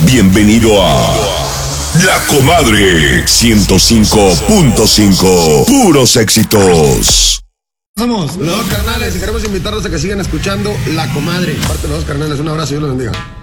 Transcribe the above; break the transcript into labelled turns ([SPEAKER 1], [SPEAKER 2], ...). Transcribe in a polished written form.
[SPEAKER 1] Bienvenido a La Comadre 105.5. Puros éxitos.
[SPEAKER 2] Somos los dos carnales y queremos invitarlos a que sigan escuchando La Comadre. Parte de los dos carnales, un abrazo y Dios los bendiga.